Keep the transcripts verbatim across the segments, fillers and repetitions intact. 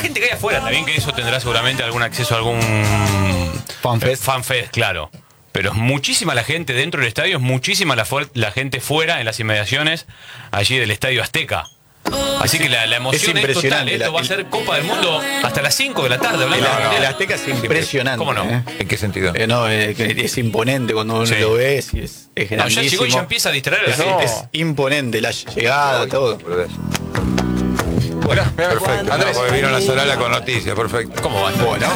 gente que hay afuera también, que eso tendrá seguramente algún acceso a algún fanfest. Fanfest, claro. Pero es muchísima la gente dentro del estadio, es muchísima la, la gente fuera, en las inmediaciones, allí del Estadio Azteca. Así que la, la emoción es, es total. Esto va a ser Copa del Mundo hasta las cinco de la tarde. El, el, el Azteca es impresionante. ¿Cómo no? ¿Eh? ¿En qué sentido? Eh, no, eh, es imponente cuando uno sí. lo ve. Es, es, es no, ya llegó y ya empieza a distraer a la es, gente. Es imponente la llegada, todo. Bueno, perfecto. Andrés, no, vino la Solala con noticias, perfecto. ¿Cómo va? Bueno.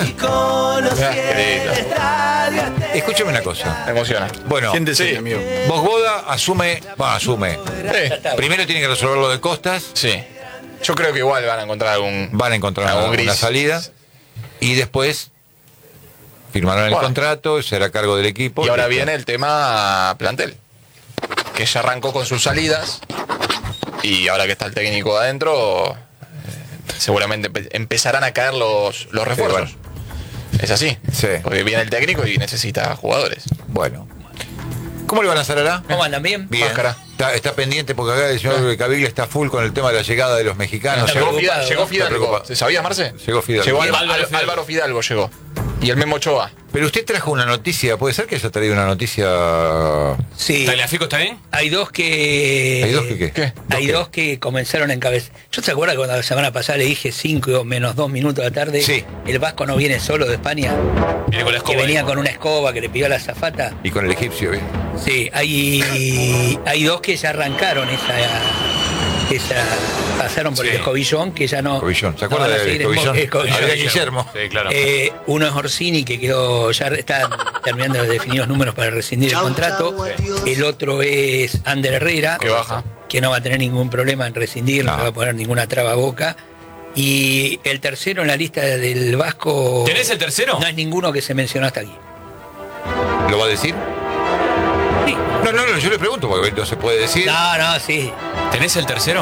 Escúchame una cosa. Me emociona. Bueno, siéntese, sí. amigo. Bosboda asume, bueno, asume. Sí. Primero tiene que resolver lo de Costas. Sí. Yo creo que igual van a encontrar algún. Van a encontrar algún una salida. Y después firmarán el bueno. contrato, será a cargo del equipo. Y ahora y viene el tema plantel. Que ya arrancó con sus salidas. Y ahora que está el técnico adentro, eh, seguramente empezarán a caer los, los refuerzos. Sí, bueno. Es así. Sí. Porque viene el técnico y necesita jugadores. Bueno. ¿Cómo le van a hacer ahora? ¿Cómo andan? ¿Bien? Bien. Está, está pendiente porque acá el señor Caviglia está full con el tema de la llegada de los mexicanos. Llegó, Fidalgo, llegó Fidalgo. ¿Sabías, Marce? Llegó Fidalgo. Llegó Álvaro, Álvaro, Fidalgo. Álvaro Fidalgo llegó. Y el Memo Ochoa. Pero usted trajo una noticia, ¿puede ser que haya traído una noticia? Sí. ¿Tagliafico está bien? Hay dos que... ¿Hay dos que qué? ¿Qué? Hay ¿Dos, dos que comenzaron a encabezar. ¿Yo se acuerda cuando la semana pasada le dije cinco menos dos minutos de la tarde? Sí. El Vasco no viene solo de España. Viene con la escoba. Que venía ahí. con una escoba que le pidió a la azafata. Y con el egipcio, ¿bien? Sí, hay, hay dos que ya arrancaron esa... esa pasaron por sí. el escobillón, que ya no... Escobillón. ¿Se acuerda no del escobillón? escobillón. Guillermo. Guillermo. Sí, claro. Eh, uno es Orsini, que quedó ya está terminando de definir los números para rescindir el contrato. El otro es Ander Herrera, que baja, que no va a tener ningún problema en rescindir, no, no va a poner ninguna traba a boca. Y el tercero en la lista del Vasco... ¿Tenés el tercero? No es ninguno que se mencionó hasta aquí. ¿Lo va a decir? Sí. No, no, no, yo le pregunto porque no se puede decir. No, no, sí. ¿Tenés el tercero?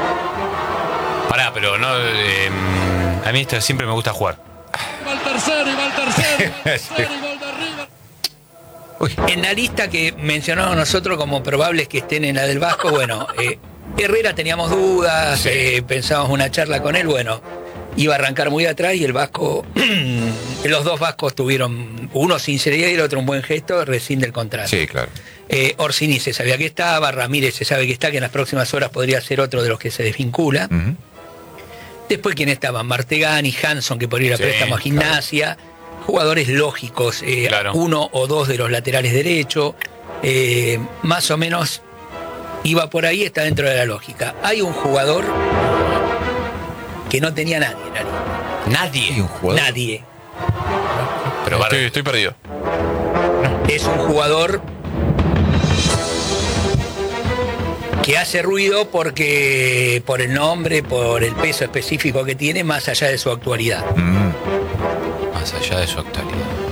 Pará, pero no... Eh, a mí esto siempre me gusta jugar. Va el tercero y va el tercero. tercero y gol de arriba. Uy. En la lista que mencionamos nosotros como probables que estén en la del Vasco, bueno, eh, Herrera teníamos dudas, sí. eh, pensábamos una charla con él, bueno, iba a arrancar muy atrás y el Vasco, los dos vascos tuvieron, uno sinceridad y el otro un buen gesto, rescinde el contrato. Sí, claro. Eh, Orsini se sabía que estaba, Ramírez se sabe que está, que en las próximas horas podría ser otro de los que se desvincula. Uh-huh. Después, ¿quién estaban? Martegani, Hanson, que podría ir a sí, préstamo a Gimnasia. Claro. Jugadores lógicos, eh, claro. uno o dos de los laterales derechos. Eh, más o menos iba por ahí, está dentro de la lógica. Hay un jugador que no tenía nadie en la lista. ¿Nadie? ¿Un jugador? Nadie. Pero estoy, estoy perdido. Es un jugador que hace ruido porque por el nombre, por el peso específico que tiene, más allá de su actualidad. Mm. Más allá de su actualidad.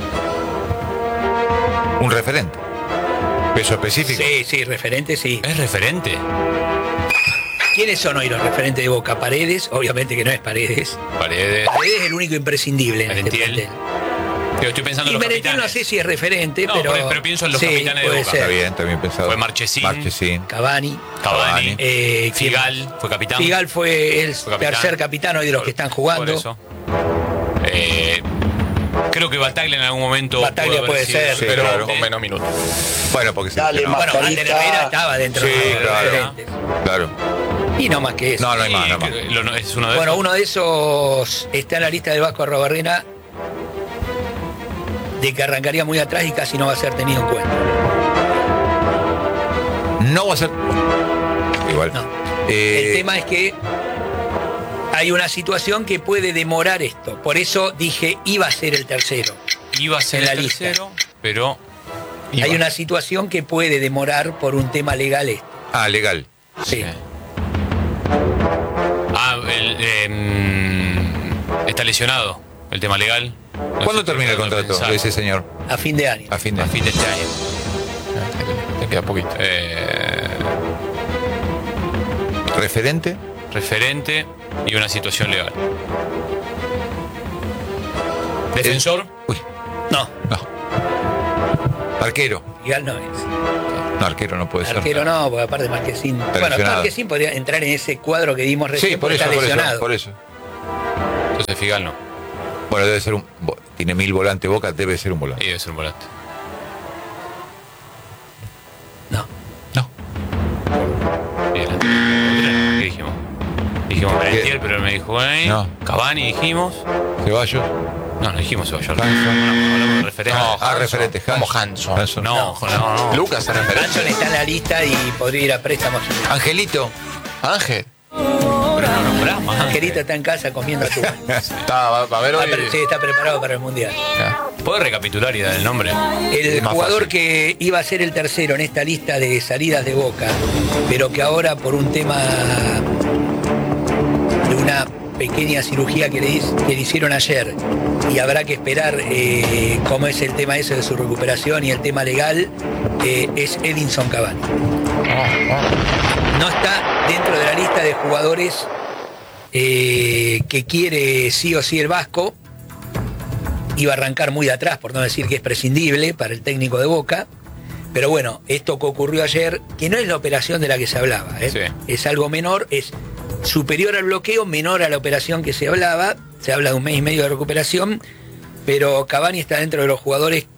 Un referente. Peso específico. Sí, sí, referente, sí. ¿Es referente? ¿Quiénes son hoy los referentes de Boca? Paredes, obviamente que no es Paredes. Paredes. Paredes es el único imprescindible en este plantel. Yo estoy pensando y en los Merentiel capitanes. no sé si es referente, no, pero... pero pienso en los sí, capitanes de Boca. Ser. Está bien, también pensado. Fue Marchesín. Marchesín. Cavani. Cavani. Eh, Figal, fue capitán. Figal fue el fue capitán. tercer capitán hoy de los que están jugando. Por eso. Eh, creo que Bataglia en algún momento... Bataglia puede ser, sí, pero claro. con menos minutos. Bueno, porque se Dale, bueno, Ander Herrera estaba dentro sí, de los claro, referentes. Claro. Y no más que eso. No, no hay más, no hay más. Lo, es uno de bueno, esos. uno de esos está en la lista del Vasco Arrobarrena, de que arrancaría muy atrás y casi no va a ser tenido en cuenta. No va a ser... Igual. No. Eh... El tema es que hay una situación que puede demorar esto. Por eso dije, iba a ser el tercero. Iba a ser en el la lista. tercero, pero... Hay una situación que puede demorar por un tema legal esto. Ah, legal. Sí. sí. Ah, el, eh, está lesionado el tema legal. No ¿Cuándo sé, termina el contrato de ese señor? A fin de año. A fin de, a fin de este año. Te queda poquito. Eh, ¿Referente? Referente y una situación legal. ¿Defensor? El... Uy. No. No. Arquero. Legal no es. No, arquero no puede arquero ser. Arquero no, porque aparte Marquesín. Está bueno, lesionado. Marquesín podría entrar en ese cuadro que dimos recién. Sí, por eso, está por lesionado. eso, por eso. Entonces Figal no. Bueno, debe ser un... Tiene mil volantes Boca, debe ser un volante. Sí, debe ser un volante. No. No. Bien. ¿Qué dijimos? Dijimos Merentiel, pero él me dijo, ¿eh? No. Cavani dijimos. Ceballos. No, no dijimos Ceballos. Hanson. No, hablamos de referente. No, ah, referente. Como Hanson. Hanson. No, no, no. no. Lucas es referente. Hanson está en la lista y podría ir a préstamo. Angelito. Ángel. Pero no nombramos. Angelito está en casa comiendo su. Está, va, va a ver hoy. Ah, sí, está preparado para el Mundial. ¿Puedo recapitular y dar el nombre? El Más jugador fácil. que iba a ser el tercero en esta lista de salidas de Boca, pero que ahora por un tema de una pequeña cirugía que le, hiz- que le hicieron ayer y habrá que esperar eh, cómo es el tema ese de su recuperación y el tema legal, eh, es Edinson Cavani. No está dentro de la lista de jugadores eh, que quiere sí o sí el Vasco. Iba a arrancar muy de atrás, por no decir que es prescindible para el técnico de Boca. Pero bueno, esto que ocurrió ayer, que no es la operación de la que se hablaba, ¿eh? Sí. Es algo menor, es superior al bloqueo, menor a la operación que se hablaba. Se habla de un mes y medio de recuperación, pero Cavani está dentro de los jugadores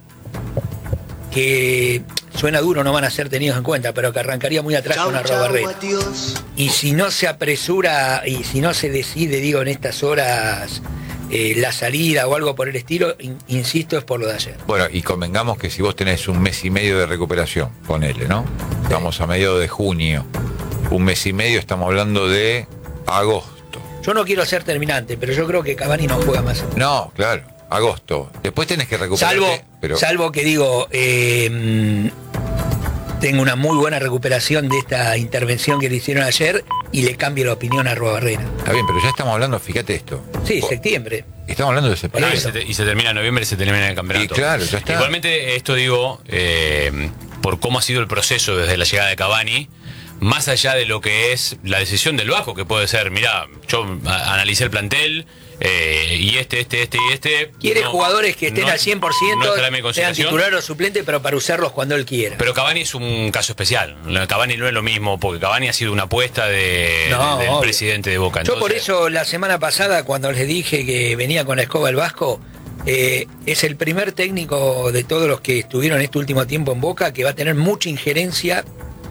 que, suena duro, no van a ser tenidos en cuenta, pero que arrancaría muy atrás con Arrobarrena. Y si no se apresura y si no se decide, digo, en estas horas eh, la salida o algo por el estilo, in- insisto, es por lo de ayer. Bueno, y convengamos que si vos tenés un mes y medio de recuperación, ponele, ¿no? Estamos a medio de junio. Un mes y medio, estamos hablando de agosto. Yo no quiero ser terminante, pero yo creo que Cavani no juega más. No, claro, agosto. Después tenés que recuperarte. Salvo, pero... salvo que digo, eh, tengo una muy buena recuperación de esta intervención que le hicieron ayer y le cambio la opinión a Arrobarrena. Está bien, pero ya estamos hablando, fíjate esto. Sí, Vos- septiembre. Estamos hablando de Y septiembre. se, te- y se termina en noviembre y se termina el campeonato. Y claro, ya está. Igualmente, esto digo, eh, por cómo ha sido el proceso desde la llegada de Cavani, más allá de lo que es la decisión del Vasco, que puede ser, mirá, yo a- analicé el plantel, eh, y este, este, este y este. Quiere no- jugadores que estén no- al cien por ciento, no estará en mi sean consideración. titular o suplente, pero para usarlos cuando él quiera. Pero Cavani es un caso especial. Cavani no es lo mismo, porque Cavani ha sido una apuesta de, No, de- del obvio. presidente de Boca. Yo por Entonces, eso la semana pasada, cuando les dije que venía con la escoba el Vasco, eh, es el primer técnico de todos los que estuvieron este último tiempo en Boca que va a tener mucha injerencia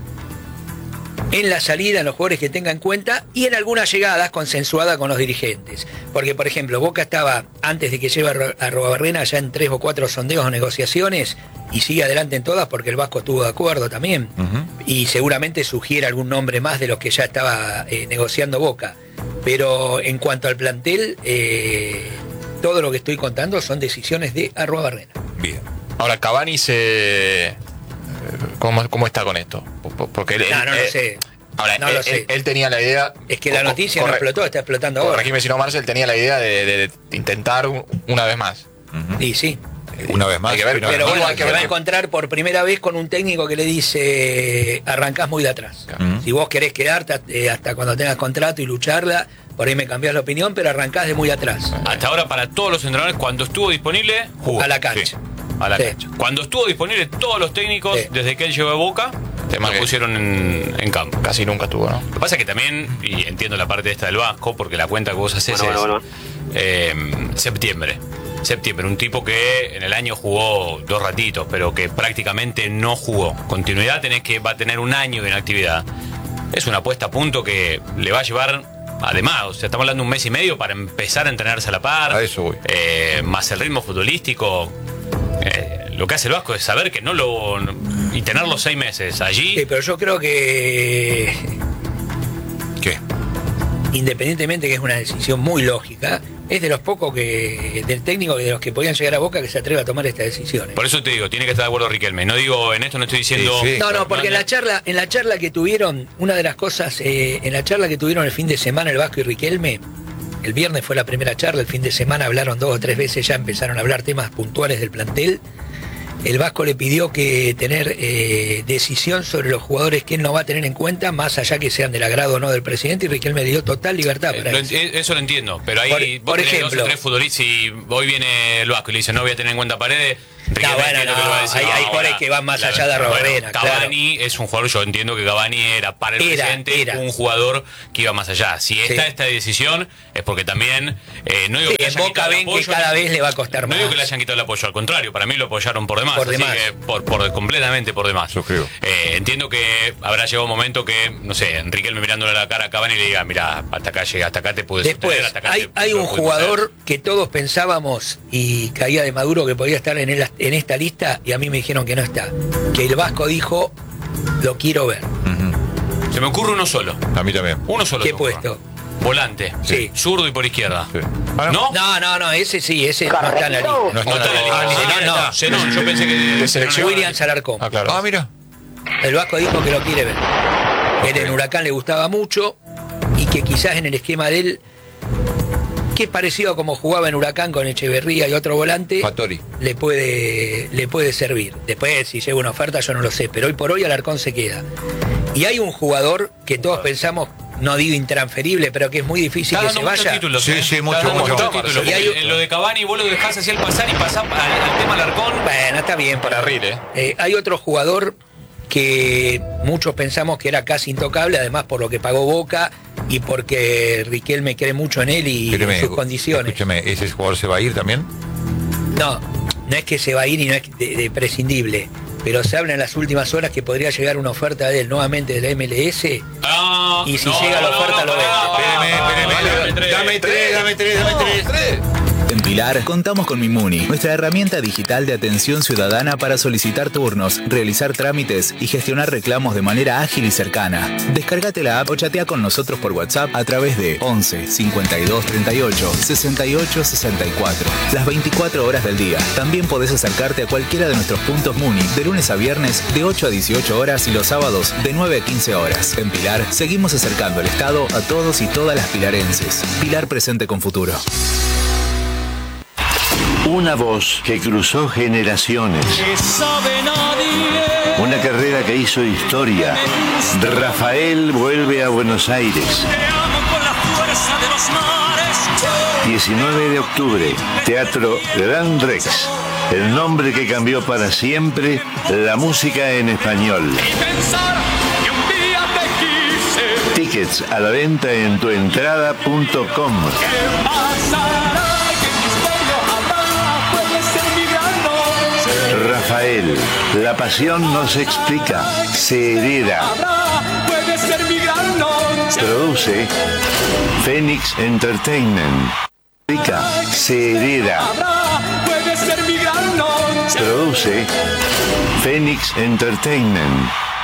en la salida, en los jugadores que tenga en cuenta y en algunas llegadas consensuadas con los dirigentes. Porque, por ejemplo, Boca estaba, antes de que lleve a Ro- a Arrobarrena, ya en tres o cuatro sondeos o negociaciones y sigue adelante en todas porque el Vasco estuvo de acuerdo también. Ujú. Y seguramente sugiere algún nombre más de los que ya estaba eh, negociando Boca. Pero en cuanto al plantel, eh, todo lo que estoy contando son decisiones de Arrobarrena. Bien. Ahora, Cavani se... ¿Cómo, cómo está con esto? Porque él, No, él- no lo él- sé. Ahora, No él, lo sé. él- él tenía la idea... Es que la co- noticia no corre- explotó, está explotando ahora. Corregime si no, Marcel, tenía la idea de, de- de intentar un- una vez más. Ujú. Y sí. Una vez más. Hay que ver, una vez Pero más. bueno, hay que se ver va a que- encontrar por primera vez con un técnico que le dice, arrancás muy de atrás. Mm. Si vos querés quedarte eh, hasta cuando tengas contrato y lucharla, por ahí me cambiás la opinión, pero arrancás de muy atrás. hasta ahora, para todos los entrenadores, cuando estuvo disponible, jugó. A la cancha. Sí, a la Sí. cancha. Cuando estuvo disponible, todos los técnicos, Sí. desde que él llegó a Boca, Tema lo que- pusieron en, en campo. Casi nunca tuvo, ¿no? Lo que pasa es que también, y entiendo la parte esta del Vasco, porque la cuenta que vos haces Bueno, es bueno, eh, septiembre. Septiembre, un tipo que en el año jugó dos ratitos, pero que prácticamente no jugó. Continuidad tenés que va a tener un año de inactividad. Es una puesta a punto que le va a llevar, además, o sea, estamos hablando de un mes y medio para empezar a entrenarse a la par. A eso voy. Eh, más el ritmo futbolístico. Eh, lo que hace el Vasco es saber que no lo... y tener los seis meses allí. Sí, pero yo creo que, ¿Qué? independientemente que es una decisión muy lógica, es de los pocos que del técnico y de los que podían llegar a Boca que se atreve a tomar estas decisiones. Por eso te digo, tiene que estar de acuerdo Riquelme. No digo, en esto no estoy diciendo... Sí, sí. No, no, porque en la charla, en la charla que tuvieron, una de las cosas, eh, en la charla que tuvieron el fin de semana el Vasco y Riquelme, el viernes fue la primera charla, el fin de semana hablaron dos o tres veces, ya empezaron a hablar temas puntuales del plantel. El Vasco le pidió que tener eh, decisión sobre los jugadores que él no va a tener en cuenta, más allá que sean del agrado o no del presidente, y Riquelme le dio total libertad Eh, para lo eso. ent- eso lo entiendo, pero ahí Por- vos por tenés ejemplo. dos o tres futbolistas y hoy viene el Vasco y le dice no voy a tener en cuenta Paredes, No, bueno, no, no, hay, hay jugadores que van más allá de Arboleda. Bueno, Cavani claro. es un jugador, yo entiendo que Cavani era para el era, presente era. un jugador que iba más allá. Si está sí. esta decisión es porque también eh, no digo sí, que le hayan Boca ven apoyo, que cada vez le va a costar no más. No digo que le hayan quitado el apoyo, al contrario, para mí lo apoyaron por demás. Por así demás. que por, por completamente por demás. Suscribo. Eh, entiendo que habrá llegado un momento que, no sé, Riquelme mirándole la cara a Cavani y le diga, mira, hasta acá llega, hasta acá te pude Después, sostener, hasta acá hay, te, hay un jugador sostener. que todos pensábamos y caía de Maduro que podía estar en, el, en esta lista y a mí me dijeron que no está. Que el Vasco dijo, lo quiero ver. Uh-huh. Se me ocurre uno solo. A mí también. Uno solo. ¿Qué puesto? Volante. Sí. Zurdo y por izquierda. Sí. ¿No? No, no, no, ese sí, ese no está en la lista. No está en la lista. Ah, no, no. Zenón, yo pensé que de selección. William Alarcón. Ah, claro. Ah, mira. El Vasco dijo que lo quiere ver. Okay. Él en Huracán le gustaba mucho y que quizás en el esquema de él, que es parecido a como jugaba en Huracán con Echeverría y otro volante, Fattori. le puede le puede servir. Después, si llega una oferta, yo no lo sé, pero hoy por hoy Alarcón se queda. Y hay un jugador que todos pensamos, no digo intransferible, pero que es muy difícil que se vaya. Títulos, sí, ¿eh? sí, mucho, mucho. Títulos. Y hay, en lo de Cavani vos lo dejás así al pasar y pasás al, al tema Alarcón. Bueno, está bien. Para Rile. Eh, hay otro jugador que muchos pensamos que era casi intocable, además por lo que pagó Boca y porque Riquelme cree mucho en él y Créeme, en sus condiciones. Escúchame, ¿ese jugador se va a ir también? No, no es que se va a ir y no es de, de prescindible, pero se habla en las últimas horas que podría llegar una oferta de él nuevamente de la M L S ah, y si no, llega la no, oferta no, lo vende. Espérame, espérame, dame tres, dame tres, dame tres. En Pilar contamos con Mimuni, nuestra herramienta digital de atención ciudadana para solicitar turnos, realizar trámites y gestionar reclamos de manera ágil y cercana. Descárgate la app o chatea con nosotros por WhatsApp a través de once cincuenta y dos treinta y ocho sesenta y ocho sesenta y cuatro. Las veinticuatro horas del día. También podés acercarte a cualquiera de nuestros puntos Muni de lunes a viernes de ocho a dieciocho horas y los sábados de nueve a quince horas. En Pilar seguimos acercando el Estado a todos y todas las pilarenses. Pilar presente con futuro. Una voz que cruzó generaciones. Una carrera que hizo historia. Rafael vuelve a Buenos Aires. diecinueve de octubre, Teatro Gran Rex. El nombre que cambió para siempre la música en español. Tickets a la venta en tuentrada punto com. Rafael, la pasión no se explica, se hereda. Produce Phoenix Entertainment. Se hereda. Produce Phoenix Entertainment.